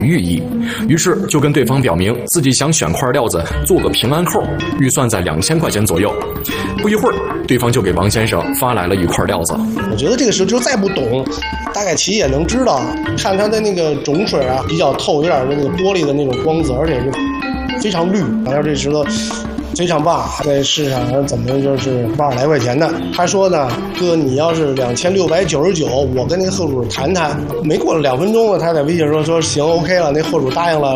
寓意，于是就跟对方表明自己想选块料子做个平安扣，预算在2000块钱左右。不一会儿，对方就给王先生发来了一块料子。 我觉得这个石头再不懂，大概其实也能知道，看它的那个种水啊比较透，有点那个玻璃的那种光泽，而且是非常绿。好像这石头非常棒，在市场上怎么就是80来块钱的。他说呢，哥，你要是2699，我跟那个货主谈谈。没过了2分钟了，他在微信说行 OK 了，那货主答应了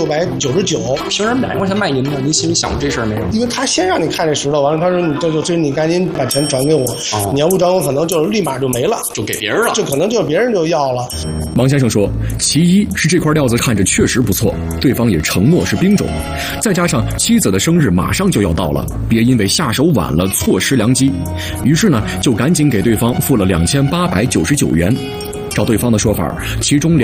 2699。 凭什么2块钱卖您呢？您心里想过这事儿没有？ 因为他先让你看这石头，完了他说你赶紧把钱转给我，你要不转我可能就是立马就没了， 就给别人了， 就可能就别人就要了。 王先生说，其一是这块料子看着确实不错，对方也承诺是冰种，再加上妻子的生日马上就要到了，别因为下手晚了错失良机。于是呢，就赶紧给对方付了2899元。照对方的说法，其中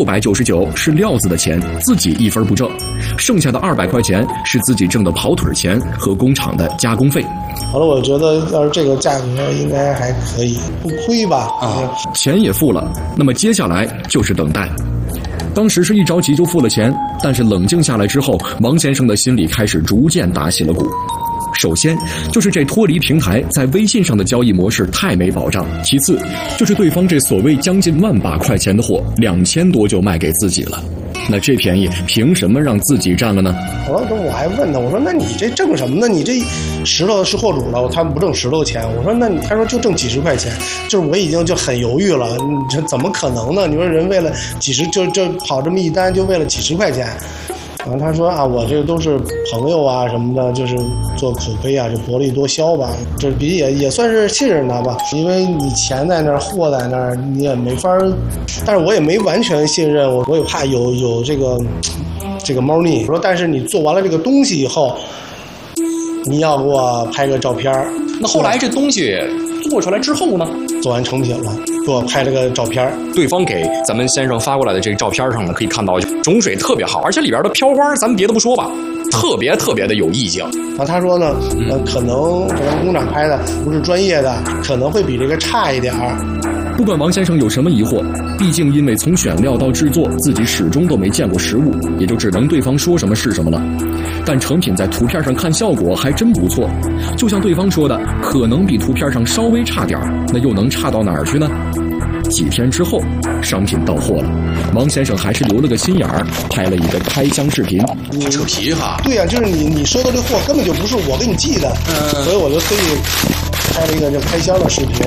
2699是料子的钱，自己1分不挣，剩下的200块钱是自己挣的跑腿钱和工厂的加工费。 好了，我觉得要是这个价格应该还可以，不亏吧？ 钱也付了，那么接下来就是等待。当时是一着急就付了钱，但是冷静下来之后，王先生的心里开始逐渐打起了鼓。首先就是这脱离平台在微信上的交易模式太没保障，其次就是对方这所谓将近1万把块钱的货，2000多就卖给自己了。那这便宜凭什么让自己占了呢？ 好了，我还问他，我说那你这挣什么呢？你这石头是货主了，他们不挣石头钱。我说那他说就挣几十块钱，就是我已经就很犹豫了，你这怎么可能呢？你说人为了几十就跑这么一单，就为了几十块钱。然后他说啊，我这都是朋友啊什么的，就是做口碑啊，就薄利多销吧，这比也算是信任他吧，因为你钱在那儿，货在那儿，你也没法，但是我也没完全信任，我也怕有这个猫腻。我说，但是你做完了这个东西以后，你要给我拍个照片。 那后来这东西做出来之后呢？ 做完成品了，给我拍了个照片。 对方给咱们先生发过来的这个照片上呢，可以看到种水特别好，而且里边的飘花，咱们别的不说吧，特别的有意境。 然后他说呢，可能咱们工厂拍的不是专业的，可能会比这个差一点儿。 不管王先生有什么疑惑，毕竟因为从选料到制作自己始终都没见过实物，也就只能对方说什么是什么了。但成品在图片上看效果还真不错，就像对方说的，可能比图片上稍微差点，那又能差到哪儿去呢？几天之后，商品到货了，王先生还是留了个心眼儿，拍了一个开箱视频。 扯皮哈？ 对呀，就是你收到这货根本就不是我给你寄的，所以我就特意拍了一个就开箱的视频。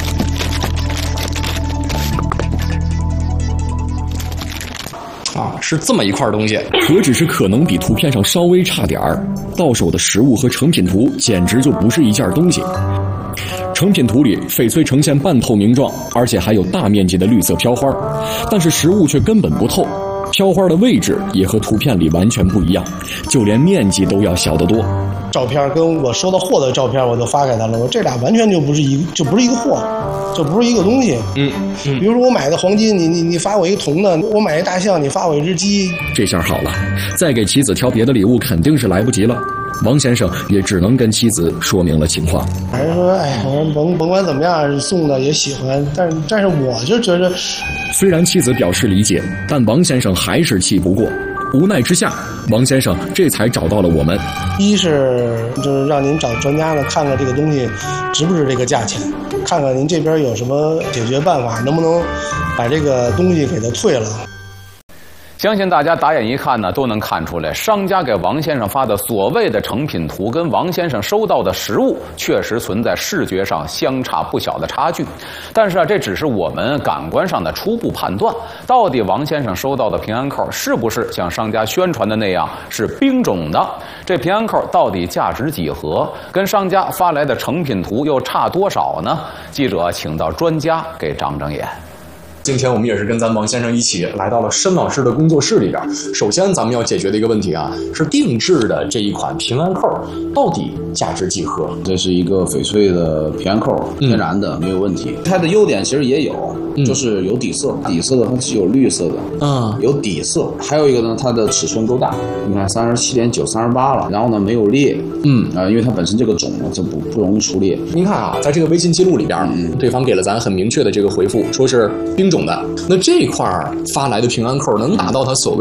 是这么一块东西，何止是可能比图片上稍微差点儿，到手的实物和成品图简直就不是一件东西。成品图里翡翠呈现半透明状，而且还有大面积的绿色飘花，但是实物却根本不透，飘花的位置也和图片里完全不一样，就连面积都要小得多。 照片跟我收到货的照片我就发给他了，我这俩完全就不是一个货，就不是一个东西。比如说我买的黄金，你发我一个铜的，我买一大象，你发我一只鸡。这下好了，再给妻子挑别的礼物肯定是来不及了。王先生也只能跟妻子说明了情况。 还是说，甭管怎么样，送的也喜欢，但是我就觉得， 虽然妻子表示理解，但王先生还是气不过。无奈之下，王先生这才找到了我们。 一是就是让您找专家呢，看看这个东西值不值这个价钱，看看您这边有什么解决办法，能不能把这个东西给它退了。 相信大家打眼一看呢，都能看出来，商家给王先生发的所谓的成品图跟王先生收到的实物确实存在视觉上相差不小的差距。但是这只是我们感官上的初步判断，到底王先生收到的平安扣是不是像商家宣传的那样是冰种的？这平安扣到底价值几何？跟商家发来的成品图又差多少呢？记者请到专家给长长眼。 今天我们也是跟咱王先生一起来到了申老师的工作室里边。首先咱们要解决的一个问题啊，是定制的这一款平安扣到底价值几何？ 这是一个翡翠的平安扣，天然的，没有问题。它的优点其实也有，就是有底色，底色的它是有绿色的，有底色。还有一个呢，它的尺寸够大，你看37.9、38了，然后呢没有裂，因为它本身这个种呢就不容易出裂。 您看啊，在这个微信记录里边，对方给了咱很明确的这个回复，说是冰种的。那这块发来的平安扣能达到它所谓